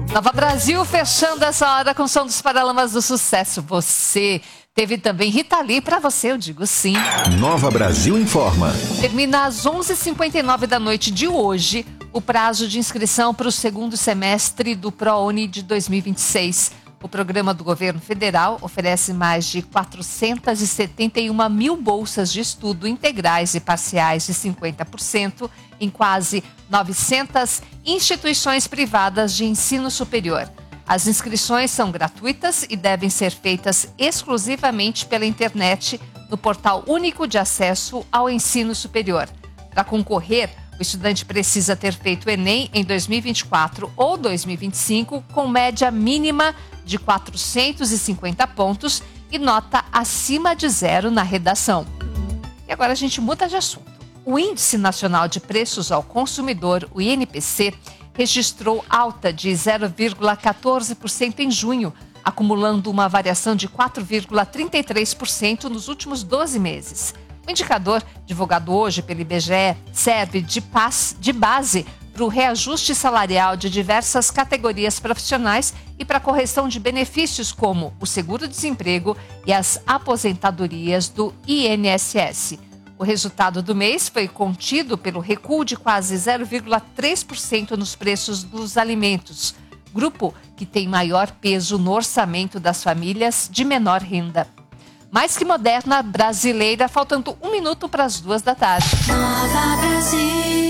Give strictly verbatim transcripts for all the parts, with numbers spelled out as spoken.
Nova Brasil fechando essa hora com o som dos Paralamas do Sucesso. Você teve também Rita Lee, pra você eu digo sim. Nova Brasil informa. Termina às onze e cinquenta e nove da noite de hoje o prazo de inscrição para o segundo semestre do ProUni de dois mil e vinte e seis. O programa do governo federal oferece mais de quatrocentas e setenta e uma mil bolsas de estudo integrais e parciais de cinquenta por cento em quase novecentas instituições privadas de ensino superior. As inscrições são gratuitas e devem ser feitas exclusivamente pela internet no Portal Único de Acesso ao Ensino Superior. Para concorrer, o estudante precisa ter feito o Enem em dois mil e vinte e quatro ou dois mil e vinte e cinco com média mínima de quatrocentos e cinquenta pontos e nota acima de zero na redação. E agora a gente muda de assunto. O Índice Nacional de Preços ao Consumidor, o I N P C, registrou alta de zero vírgula quatorze por cento em junho, acumulando uma variação de quatro vírgula trinta e três por cento nos últimos doze meses. O indicador, divulgado hoje pelo I B G E, serve de, paz, de base para o reajuste salarial de diversas categorias profissionais e para a correção de benefícios como o seguro-desemprego e as aposentadorias do I N S S. O resultado do mês foi contido pelo recuo de quase zero vírgula três por cento nos preços dos alimentos, grupo que tem maior peso no orçamento das famílias de menor renda. Mais que moderna brasileira, faltando um minuto para as duas da tarde. Nova Brasil.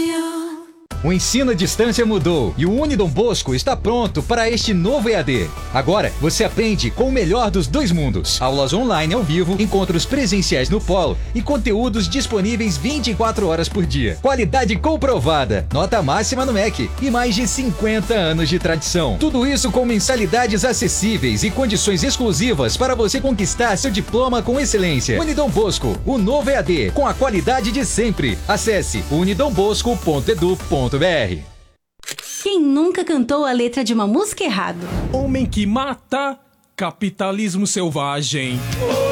O ensino à distância mudou e o Unidom Bosco está pronto para este novo E A D. Agora você aprende com o melhor dos dois mundos. Aulas online ao vivo, encontros presenciais no polo e conteúdos disponíveis vinte e quatro horas por dia. Qualidade comprovada, nota máxima no M E C e mais de cinquenta anos de tradição. Tudo isso com mensalidades acessíveis e condições exclusivas para você conquistar seu diploma com excelência. Unidom Bosco, o novo E A D, com a qualidade de sempre. Acesse unidombosco ponto edu ponto br. Quem nunca cantou a letra de uma música errado? Homem que mata, capitalismo selvagem.